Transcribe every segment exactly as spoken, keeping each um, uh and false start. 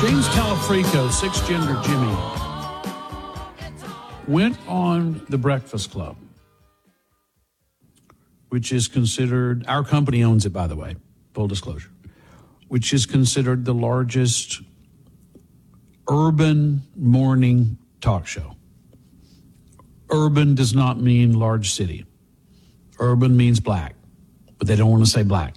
James Talafrico, six-gender Jimmy, went on The Breakfast Club, which is considered, our company owns it, by the way, full disclosure, which is considered the largest urban morning talk show. Urban does not mean large city. Urban means black, but they don't want to say black.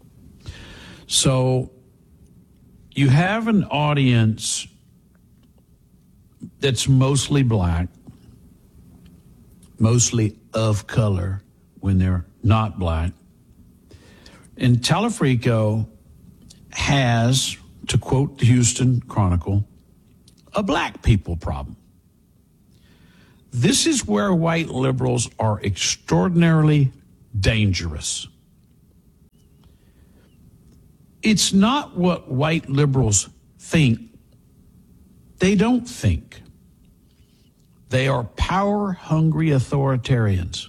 So you have an audience that's mostly black, mostly of color when they're not black. And Talafrico has, to quote the Houston Chronicle, a black people problem. This is where white liberals are extraordinarily dangerous. It's not what white liberals think. They don't think. They are power-hungry authoritarians.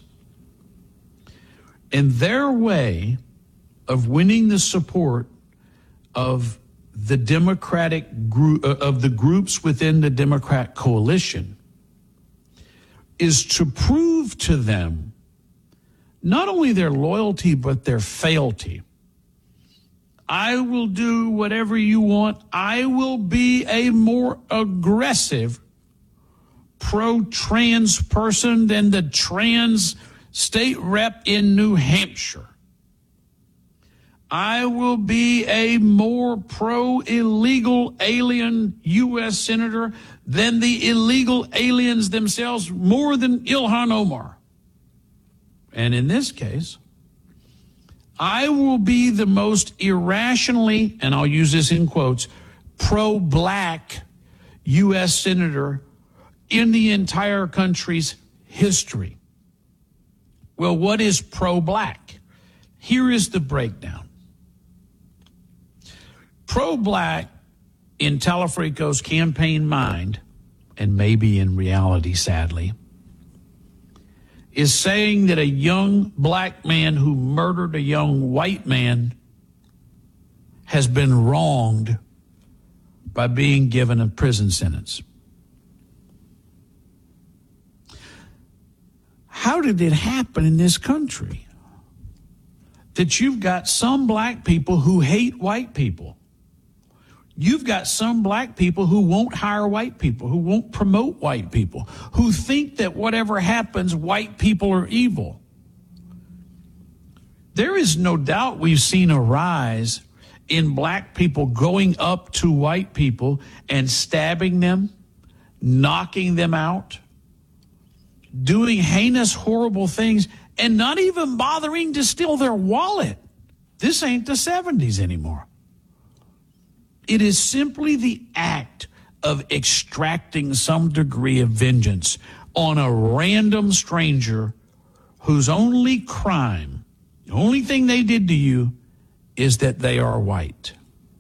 And their way of winning the support of the Democratic group, of the groups within the Democrat coalition, is to prove to them not only their loyalty, but their fealty. I will do whatever you want. I will be a more aggressive pro-trans person than the trans state rep in New Hampshire. I will be a more pro-illegal alien U S senator than the illegal aliens themselves, more than Ilhan Omar. And in this case, I will be the most irrationally, and I'll use this in quotes, pro-black U S senator in the entire country's history. Well, what is pro-black? Here is the breakdown. Pro-black in Talafrico's campaign mind, and maybe in reality, sadly, is saying that a young black man who murdered a young white man has been wronged by being given a prison sentence. How did it happen in this country that you've got some black people who hate white people? You've got some black people who won't hire white people, who won't promote white people, who think that whatever happens, white people are evil. There is no doubt we've seen a rise in black people going up to white people and stabbing them, knocking them out, doing heinous, horrible things, and not even bothering to steal their wallet. This ain't the seventies anymore. It is simply the act of extracting some degree of vengeance on a random stranger whose only crime, the only thing they did to you, is that they are white.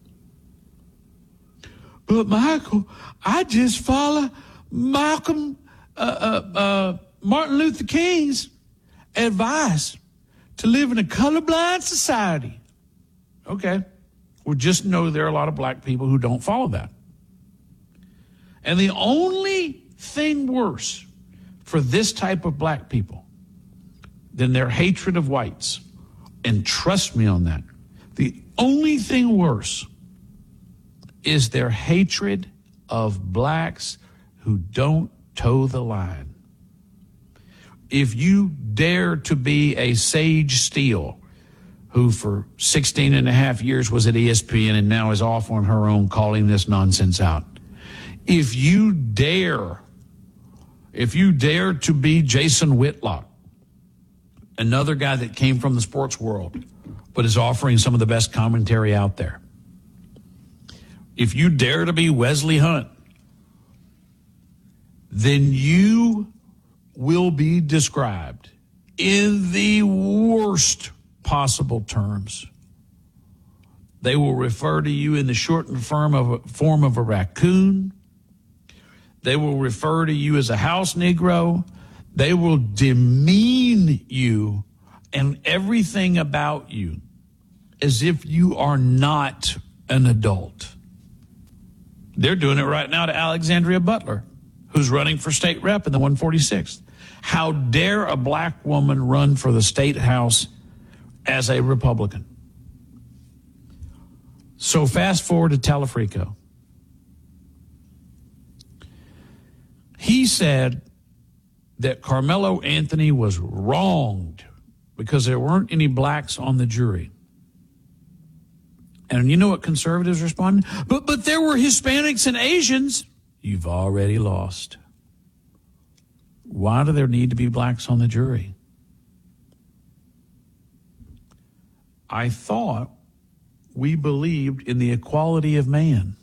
But Michael, I just follow Malcolm, uh, uh, uh, Martin Luther King's advice to live in a colorblind society. Okay. Well, just know there are a lot of black people who don't follow that. And the only thing worse for this type of black people than their hatred of whites, and trust me on that, the only thing worse is their hatred of blacks who don't toe the line. If you dare to be a Sage Steele, who for sixteen and a half years was at E S P N and now is off on her own calling this nonsense out. If you dare, if you dare to be Jason Whitlock, another guy that came from the sports world, but is offering some of the best commentary out there. If you dare to be Wesley Hunt, then you will be described in the worst possible terms. They will refer to you in the shortened form of a, form of a raccoon. They will refer to you as a house Negro. They will demean you and everything about you as if you are not an adult. They're doing it right now to Alexandria Butler, who's running for state rep in the one forty-sixth. How dare a black woman run for the state house as a Republican? So fast forward to Telefrico. He said that Carmelo Anthony was wronged because there weren't any blacks on the jury. And you know what conservatives responded? But but there were Hispanics and Asians. You've already lost. Why do there need to be blacks on the jury? I thought we believed in the equality of man.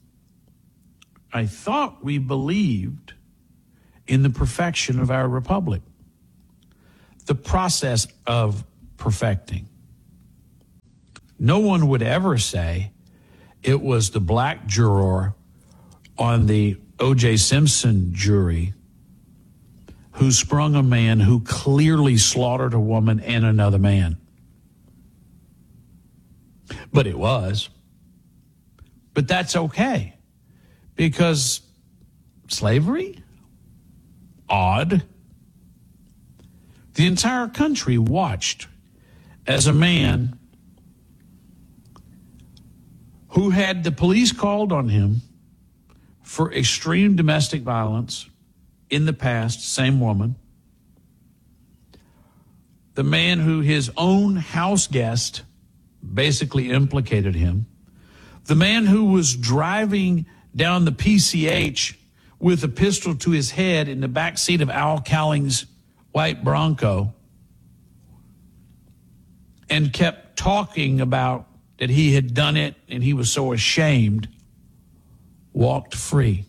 I thought we believed in the perfection of our republic, the process of perfecting. No one would ever say it was the black juror on the O J Simpson jury who sprung a man who clearly slaughtered a woman and another man. But it was. But that's okay, because slavery? Odd. The entire country watched as a man who had the police called on him for extreme domestic violence in the past, same woman, the man who his own house guest basically implicated him, the man who was driving down the P C H with a pistol to his head in the back seat of Al Cowling's white Bronco and kept talking about that he had done it and he was so ashamed, walked free.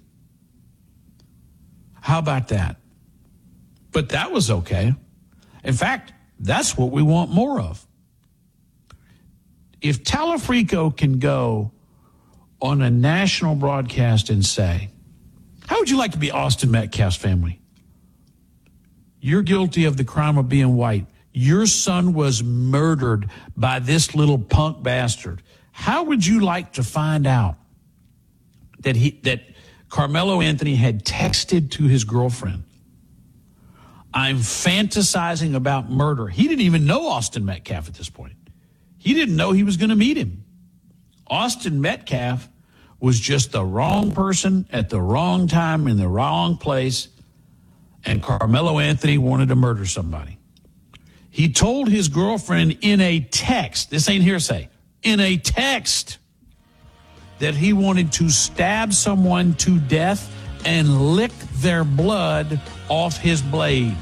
How about that? But that was okay. In fact, that's what we want more of. If Telefrico can go on a national broadcast and say, how would you like to be Austin Metcalf's family? You're guilty of the crime of being white. Your son was murdered by this little punk bastard. How would you like to find out that he that Carmelo Anthony had texted to his girlfriend, I'm fantasizing about murder? He didn't even know Austin Metcalf at this point. He didn't know he was going to meet him. Austin Metcalf was just the wrong person at the wrong time in the wrong place, and Carmelo Anthony wanted to murder somebody. He told his girlfriend in a text, this ain't hearsay, in a text, that he wanted to stab someone to death and lick their blood off his blade.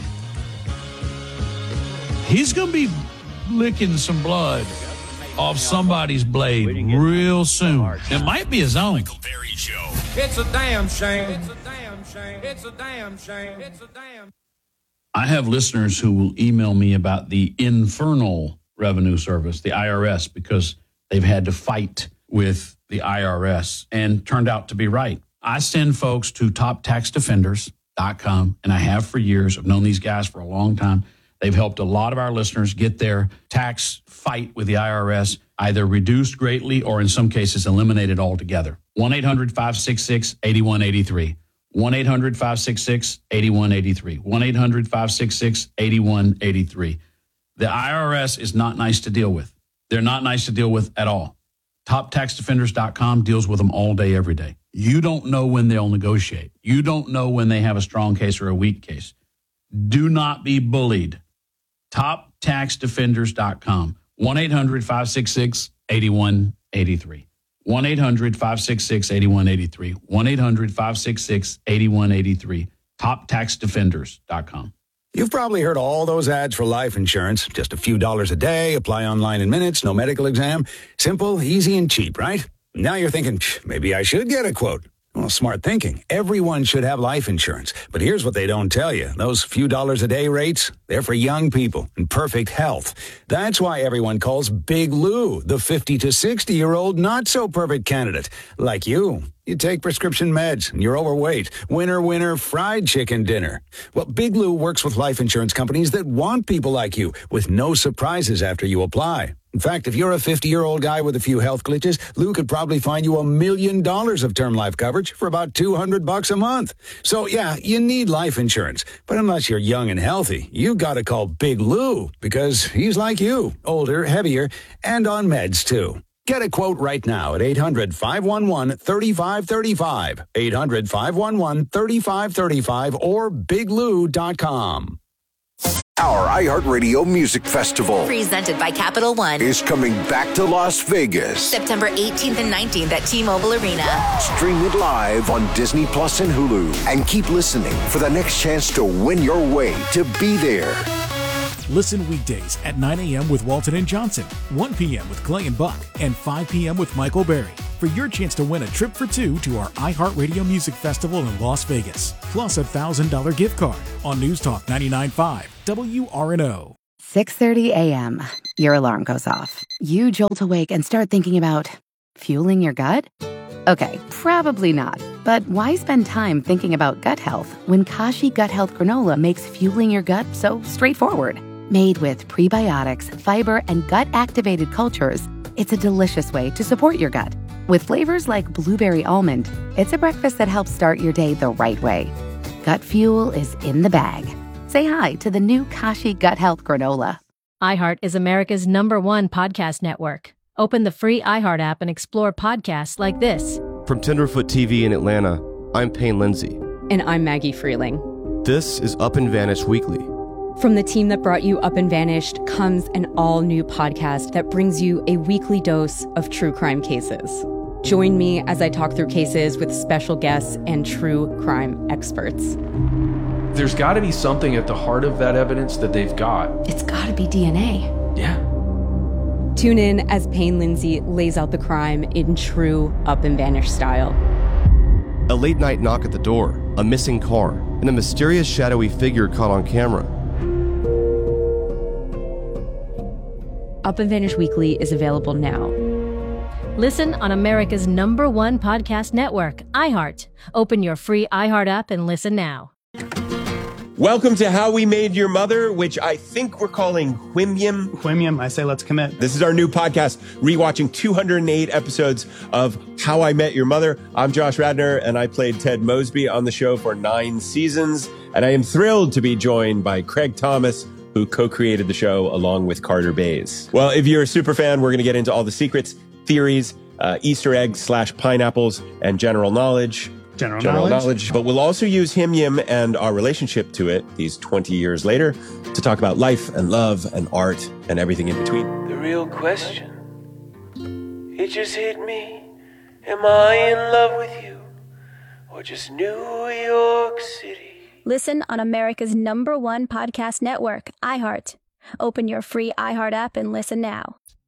He's going to be licking some blood off somebody's blade real soon. It might be his own. It's a damn shame. It's a damn shame. It's a damn shame. It's a damn. I have listeners who will email me about the Infernal Revenue Service, the I R S, because they've had to fight with the I R S and turned out to be right. I send folks to top tax defenders dot com, and I have for years. I've known these guys for a long time. They've helped a lot of our listeners get their tax fight with the I R S either reduced greatly or in some cases eliminated altogether. one eight hundred five six six eight one eight three. one eight hundred five six six eight one eight three. one eight hundred five six six eight one eight three. The I R S is not nice to deal with. They're not nice to deal with at all. top tax defenders dot com deals with them all day, every day. You don't know when they'll negotiate. You don't know when they have a strong case or a weak case. Do not be bullied. top tax defenders dot com. one eight hundred five six six eight one eight three. one eight hundred five six six eight one eight three. one eight hundred five six six eight one eight three. top tax defenders dot com. You've probably heard all those ads for life insurance. Just a few dollars a day, apply online in minutes, no medical exam. Simple, easy, and cheap, right? Now you're thinking, maybe I should get a quote. Well, smart thinking. Everyone should have life insurance. But here's what they don't tell you. Those few dollars a day rates, they're for young people in perfect health. That's why everyone calls Big Lou the fifty to sixty-year-old not-so-perfect candidate. Like you. You take prescription meds, and you're overweight. Winner, winner, fried chicken dinner. Well, Big Lou works with life insurance companies that want people like you with no surprises after you apply. In fact, if you're a fifty-year-old guy with a few health glitches, Lou could probably find you a million dollars of term life coverage for about two hundred bucks a month. So, yeah, you need life insurance. But unless you're young and healthy, you gotta call Big Lou, because he's like you, older, heavier, and on meds, too. Get a quote right now at eight hundred, five one one, three five three five, eight hundred, five one one, three five three five, or big lou dot com. Our iHeartRadio Music Festival, presented by Capital One, is coming back to Las Vegas. September eighteenth and nineteenth at T-Mobile Arena. Stream it live on Disney Plus and Hulu. And keep listening for the next chance to win your way to be there. Listen weekdays at nine a.m. with Walton and Johnson, one p.m. with Clay and Buck, and five p.m. with Michael Berry for your chance to win a trip for two to our iHeartRadio Music Festival in Las Vegas, plus a one thousand dollars gift card on News Talk ninety-nine point five W R N O. six thirty a.m. Your alarm goes off. You jolt awake and start thinking about fueling your gut? Okay, probably not. But why spend time thinking about gut health when Kashi Gut Health Granola makes fueling your gut so straightforward? Made with prebiotics, fiber, and gut-activated cultures, it's a delicious way to support your gut. With flavors like blueberry almond, it's a breakfast that helps start your day the right way. Gut fuel is in the bag. Say hi to the new Kashi Gut Health Granola. iHeart is America's number one podcast network. Open the free iHeart app and explore podcasts like this. From Tenderfoot T V in Atlanta, I'm Payne Lindsay. And I'm Maggie Freeling. This is Up and Vanished Weekly. From the team that brought you Up and Vanished comes an all-new podcast that brings you a weekly dose of true crime cases. Join me as I talk through cases with special guests and true crime experts. There's got to be something at the heart of that evidence that they've got. It's got to be D N A. Yeah. Tune in as Payne Lindsay lays out the crime in true Up and Vanished style. A late-night knock at the door, a missing car, and a mysterious shadowy figure caught on camera. Up and Vanished Weekly is available now. Listen on America's number one podcast network, iHeart. Open your free iHeart app and listen now. Welcome to How We Made Your Mother, which I think we're calling Whimyam. Whimyam, I say let's commit. This is our new podcast, rewatching two hundred eight episodes of How I Met Your Mother. I'm Josh Radnor, and I played Ted Mosby on the show for nine seasons. And I am thrilled to be joined by Craig Thomas, who co-created the show along with Carter Bays. Well, if you're a super fan, we're going to get into all the secrets, theories, uh, Easter eggs slash pineapples, and general knowledge. General, general knowledge. knowledge. But we'll also use Whimyam and our relationship to it these twenty years later to talk about life and love and art and everything in between. The real question, it just hit me. Am I in love with you or just New York City? Listen on America's number one podcast network, iHeart. Open your free iHeart app and listen now.